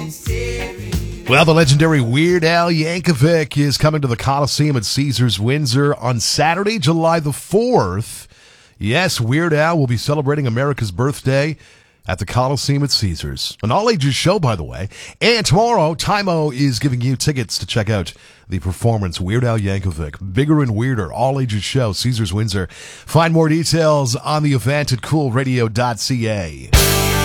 Well, the legendary Weird Al Yankovic is coming to the Coliseum at Caesars Windsor on Saturday, July the 4th. Yes, Weird Al will be celebrating America's birthday at the Coliseum at Caesars. An all-ages show, by the way. And tomorrow, Tymo is giving you tickets to check out the performance. Weird Al Yankovic, bigger and weirder, all-ages show, Caesars Windsor. Find more details on the event at coolradio.ca.